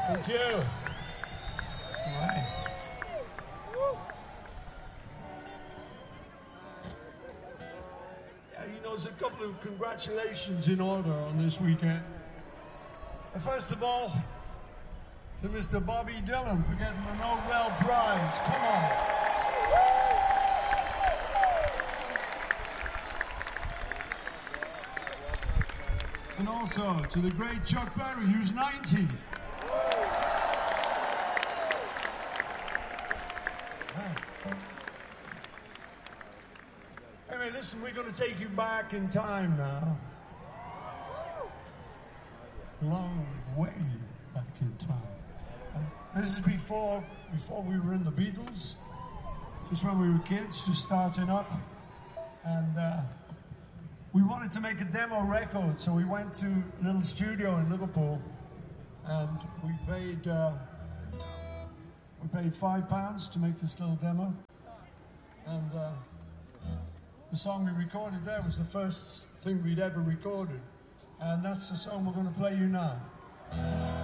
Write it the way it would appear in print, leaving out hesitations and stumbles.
Thank you. All right. Yeah, you know, there's a couple of congratulations in order on this weekend. First of all, to Mr. Bobby Dylan for getting the Nobel Prize. Come on. And also to the great Chuck Berry, who's 90. Anyway, listen, we're going to take you back in time now. Long way back in time. This is before we were in the Beatles. Just when we were kids, just starting up. And we wanted to make a demo record, so we went to a little studio in Liverpool, and we paid £5 to make this little demo. And the song we recorded there was the first thing we'd ever recorded, and that's the song we're going to play you now.